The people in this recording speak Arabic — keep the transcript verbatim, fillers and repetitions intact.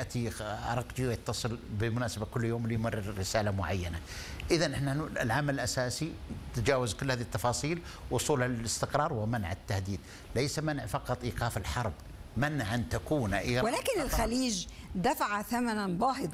يأتي أرقجي يتصل بالمناسبة كل يوم ليمرر رسالة معينة. إذا احنا العمل الأساسي تجاوز كل هذه التفاصيل وصولها للاستقرار ومنع التهديد، ليس منع فقط إيقاف الحرب، منع أن تكون إيران. ولكن الخليج دفع ثمنا باهظا